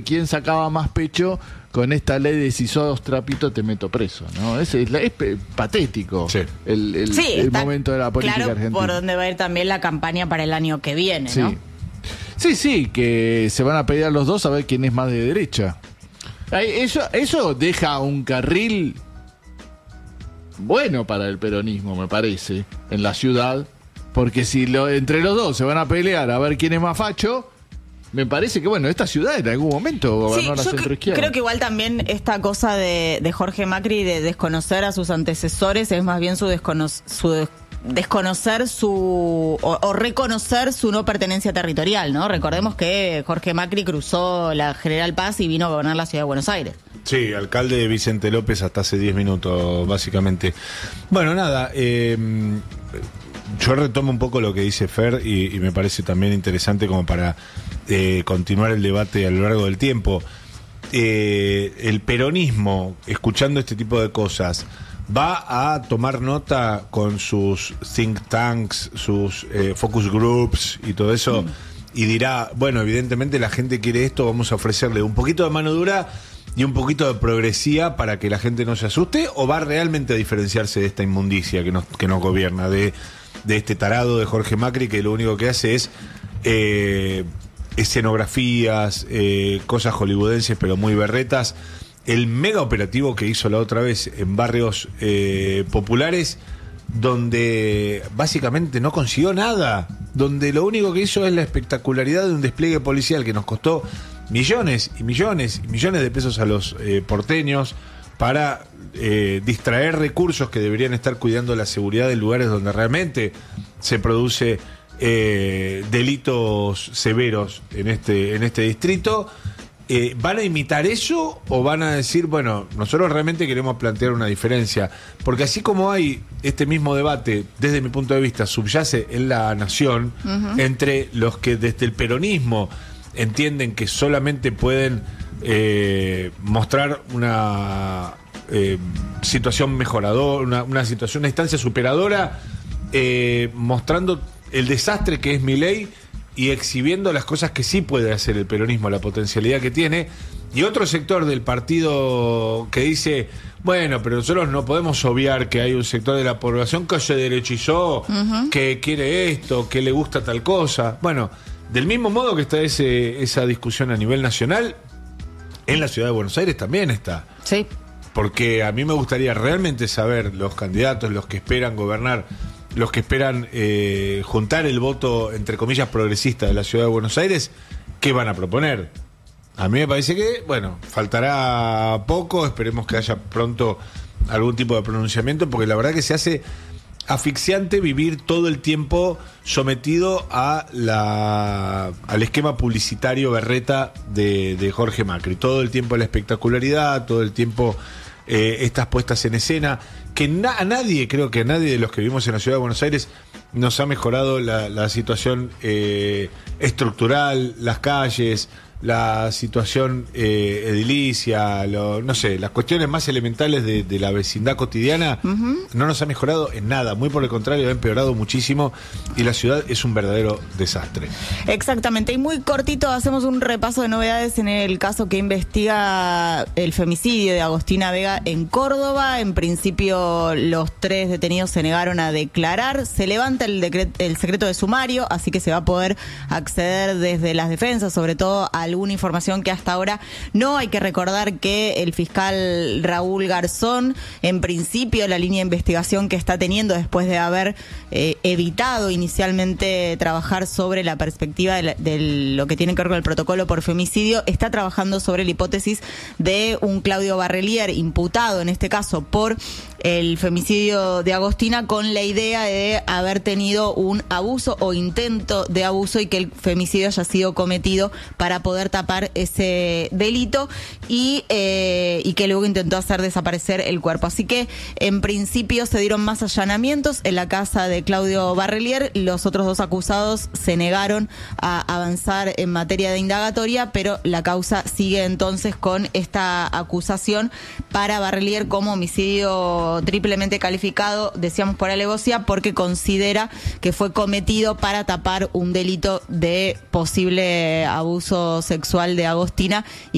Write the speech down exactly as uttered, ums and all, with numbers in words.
quién sacaba más pecho con esta ley de si sos trapito te meto preso, ¿no? Es, es, es patético sí. el, el, sí, el momento de la política claro argentina. Por donde va a ir también la campaña para el año que viene, sí. ¿no? Sí, sí, que se van a pelear los dos a ver quién es más de derecha. Eso, eso deja un carril bueno para el peronismo, me parece, en la ciudad, porque si lo, entre los dos se van a pelear a ver quién es más facho, me parece que, bueno, esta ciudad en algún momento gobernó sí, la centroizquierda. Creo que igual también esta cosa de, de Jorge Macri de desconocer a sus antecesores es más bien su, descono, su des, desconocer su o, o reconocer su no pertenencia territorial, ¿no? Recordemos que Jorge Macri cruzó la General Paz y vino a gobernar la ciudad de Buenos Aires. Sí, alcalde de Vicente López hasta hace diez minutos, básicamente. Bueno, nada, eh, yo retomo un poco lo que dice Fer y, y me parece también interesante como para eh, continuar el debate a lo largo del tiempo. Eh, el peronismo, escuchando este tipo de cosas, va a tomar nota con sus think tanks, sus eh, focus groups y todo eso, mm. y dirá, bueno, evidentemente la gente quiere esto, vamos a ofrecerle un poquito de mano dura y un poquito de progresía para que la gente no se asuste, o va realmente a diferenciarse de esta inmundicia que nos, que nos gobierna, de, de este tarado de Jorge Macri que lo único que hace es eh, escenografías, eh, cosas hollywoodenses pero muy berretas. El mega operativo que hizo la otra vez en barrios eh, populares, donde básicamente no consiguió nada, donde lo único que hizo es la espectacularidad de un despliegue policial que nos costó millones y millones y millones de pesos a los eh, porteños para eh, distraer recursos que deberían estar cuidando la seguridad de lugares donde realmente se produce eh, delitos severos en este, en este distrito. Eh, ¿Van a imitar eso o van a decir, bueno, nosotros realmente queremos plantear una diferencia? Porque así como hay este mismo debate, desde mi punto de vista, subyace en la nación, uh-huh. entre los que desde el peronismo entienden que solamente pueden eh, mostrar una eh, situación mejoradora, una, una situación, una instancia superadora, eh, mostrando el desastre que es Milei y exhibiendo las cosas que sí puede hacer el peronismo, la potencialidad que tiene, y otro sector del partido que dice, bueno, pero nosotros no podemos obviar que hay un sector de la población que se derechizó, uh-huh. que quiere esto, que le gusta tal cosa. Bueno, del mismo modo que está ese, esa discusión a nivel nacional, en la ciudad de Buenos Aires también está. Sí. Porque a mí me gustaría realmente saber los candidatos, los que esperan gobernar, los que esperan eh, juntar el voto, entre comillas, progresista de la ciudad de Buenos Aires, ¿qué van a proponer? A mí me parece que, bueno, faltará poco, esperemos que haya pronto algún tipo de pronunciamiento, porque la verdad que se hace asfixiante vivir todo el tiempo sometido a la al esquema publicitario berreta de, de Jorge Macri. Todo el tiempo la espectacularidad, todo el tiempo eh, estas puestas en escena, que na, a nadie, creo que a nadie de los que vivimos en la ciudad de Buenos Aires nos ha mejorado la, la situación eh, estructural, las calles, la situación eh, edilicia, lo, no sé, las cuestiones más elementales de, de la vecindad cotidiana, uh-huh. no nos ha mejorado en nada, muy por el contrario, ha empeorado muchísimo y la ciudad es un verdadero desastre. Exactamente, y muy cortito hacemos un repaso de novedades en el caso que investiga el femicidio de Agostina Vega en Córdoba. En principio los tres detenidos se negaron a declarar, se levanta el, decret- el secreto de sumario, así que se va a poder acceder desde las defensas, sobre todo a alguna información que hasta ahora no. Hay que recordar que el fiscal Raúl Garzón, en principio la línea de investigación que está teniendo después de haber eh, evitado inicialmente trabajar sobre la perspectiva de, la, de lo que tiene que ver con el protocolo por femicidio, está trabajando sobre la hipótesis de un Claudio Barrelier imputado en este caso por el femicidio de Agostina, con la idea de haber tenido un abuso o intento de abuso y que el femicidio haya sido cometido para poder tapar ese delito y, eh, y que luego intentó hacer desaparecer el cuerpo. Así que en principio se dieron más allanamientos en la casa de Claudio Barrelier. Los otros dos acusados se negaron a avanzar en materia de indagatoria, pero la causa sigue entonces con esta acusación para Barrelier como homicidio triplemente calificado, decíamos por alevosía, porque considera que fue cometido para tapar un delito de posible abuso sexual de Agostina y